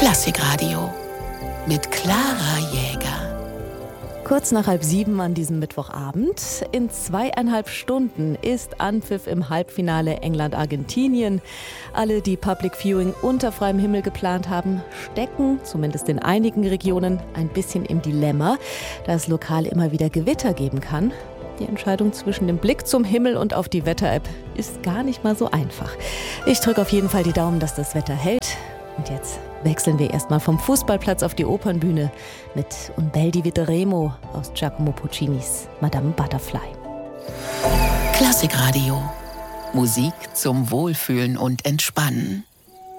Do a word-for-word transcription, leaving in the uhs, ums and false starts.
Klassikradio mit Clara Jäger. Kurz nach halb sieben an diesem Mittwochabend. In zweieinhalb Stunden ist Anpfiff im Halbfinale England-Argentinien. Alle, die Public Viewing unter freiem Himmel geplant haben, stecken, zumindest in einigen Regionen, ein bisschen im Dilemma, da es lokal immer wieder Gewitter geben kann. Die Entscheidung zwischen dem Blick zum Himmel und auf die Wetter-App ist gar nicht mal so einfach. Ich drücke auf jeden Fall die Daumen, dass das Wetter hält. Und jetzt wechseln wir erstmal vom Fußballplatz auf die Opernbühne mit Un bel di Vedremo aus Giacomo Puccinis Madame Butterfly. Klassikradio. Musik zum Wohlfühlen und Entspannen.